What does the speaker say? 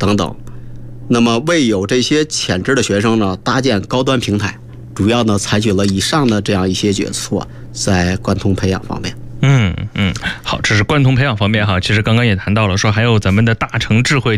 等等。那么为有这些潜质的学生呢搭建高端平台，主要呢采取了以上的这样一些举措，在贯通培养方面。 好，这是贯通培养方面哈。其实刚刚也谈到了，说还有咱们的大成智慧